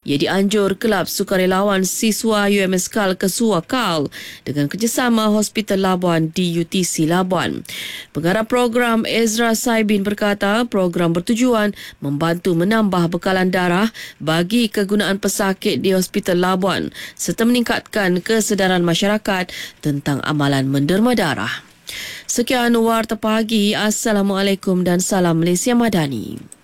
Ia dianjur Kelab Sukarelawan Siswa UMS KAL Kesuwa KAL dengan kerjasama Hospital Labuan di UTC Labuan. Pengarah program Ezra Saibin berkata program bertujuan membantu menambah bekalan darah bagi kegunaan pesakit di Hospital Labuan serta meningkatkan kesedaran masyarakat tentang amalan menderma darah. Sekian Warta Pagi. Assalamualaikum dan salam Malaysia Madani.